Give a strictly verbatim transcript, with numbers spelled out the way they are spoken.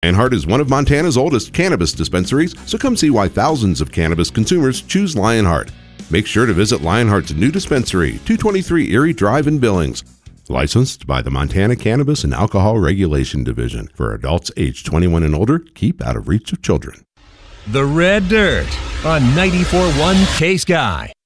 Lionheart is one of Montana's oldest cannabis dispensaries, so come see why thousands of cannabis consumers choose Lionheart. Make sure to visit Lionheart's new dispensary, two twenty-three Erie Drive in Billings. Licensed by the Montana Cannabis and Alcohol Regulation Division. For adults age twenty-one and older, keep out of reach of children. The Red Dirt on ninety-four point one K-Sky.